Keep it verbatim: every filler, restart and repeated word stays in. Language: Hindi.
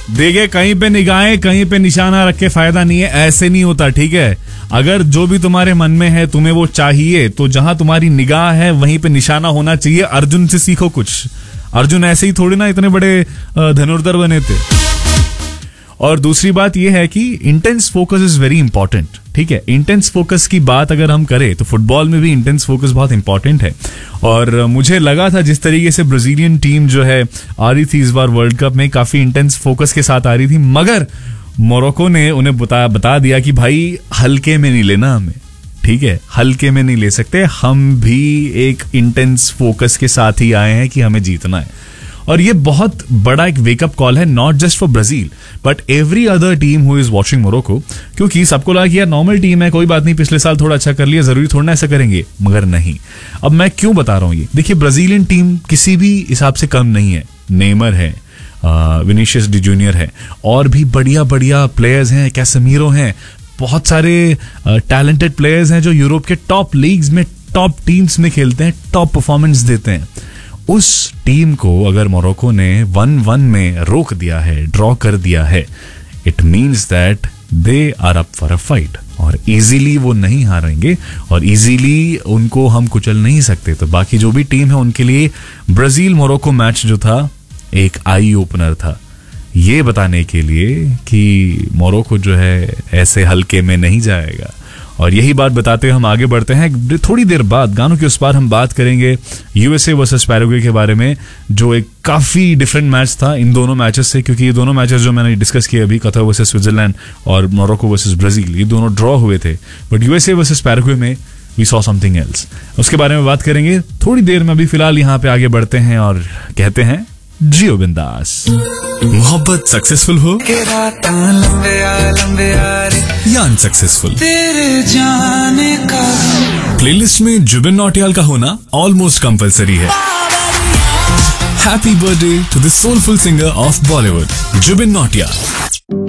देखिए, कहीं पे निगाहें कहीं पे निशाना रख के फायदा नहीं है, ऐसे नहीं होता, ठीक है। अगर जो भी तुम्हारे मन में है तुम्हें वो चाहिए, तो जहां तुम्हारी निगाह है वहीं पे निशाना होना चाहिए। अर्जुन से सीखो कुछ। अर्जुन ऐसे ही थोड़ी ना इतने बड़े धनुर्धर बने थे। और दूसरी बात यह है कि intense focus is very important, ठीक है। इंटेंस फोकस की बात अगर हम करें तो फुटबॉल में भी इंटेंस फोकस बहुत इंपॉर्टेंट है। और मुझे लगा था जिस तरीके से ब्राजीलियन टीम जो है आ रही थी इस बार वर्ल्ड कप में, काफी इंटेंस फोकस के साथ आ रही थी, मगर मोरक्को ने उन्हें बता बता दिया कि भाई हल्के में नहीं लेना हमें, ठीक है, हल्के में नहीं ले सकते, हम भी एक इंटेंस फोकस के साथ ही आए हैं कि हमें जीतना है। और ये बहुत बड़ा एक वेकअप कॉल है, not just for Brazil but every other team who is watching Morocco. क्योंकि सबको लगा कि यार नॉर्मल टीम है, कोई बात नहीं, पिछले साल थोड़ा अच्छा कर लिया, जरूरी थोड़ा ना ऐसा करेंगे, मगर नहीं। अब मैं क्यों बता रहा हूं ये, देखिए ब्राजीलियन टीम किसी भी हिसाब से कम नहीं है। नेमर है, विनीशियस डी जूनियर है, और भी बढ़िया बढ़िया प्लेयर्स हैं, कैसेमीरो हैं, बहुत सारे टैलेंटेड प्लेयर्स हैं जो यूरोप के टॉप लीग्स में, टॉप टीम्स में खेलते हैं, टॉप परफॉर्मेंस देते हैं। उस टीम को अगर मोरक्को ने वन वन में रोक दिया है, ड्रॉ कर दिया है, it means that they are up for a fight, और इजीली वो नहीं हारेंगे और इजीली उनको हम कुचल नहीं सकते। तो बाकी जो भी टीम है उनके लिए ब्राजील मोरक्को मैच जो था एक आई ओपनर था, ये बताने के लिए कि मोरक्को जो है ऐसे हल्के में नहीं जाएगा। और यही बात बताते हुए हम आगे बढ़ते हैं। थोड़ी देर बाद गानों के उस पार हम बात करेंगे यूएसए वर्सेस पैराग्वे के बारे में, जो एक काफी डिफरेंट मैच था इन दोनों मैचेस से, क्योंकि ये दोनों मैचेस जो मैंने डिस्कस किए अभी, कतर वर्सेस स्विट्जरलैंड और मोरक्को वर्सेस ब्राजील, ये दोनों ड्रॉ हुए थे, बट यूएसए वर्सेस पैराग्वे में वी सॉ समथिंग एल्स। उसके बारे में बात करेंगे थोड़ी देर में। अभी फिलहाल यहाँ पे आगे बढ़ते हैं और कहते हैं जियो बिंदास। मोहब्बत सक्सेसफुल हो या अनसक्सेसफुल, तेरे जाने का प्लेलिस्ट में जुबिन नौटियाल का होना ऑलमोस्ट कंपलसरी है। Happy birthday to the soulful singer of Bollywood, Zubin Nautiyal.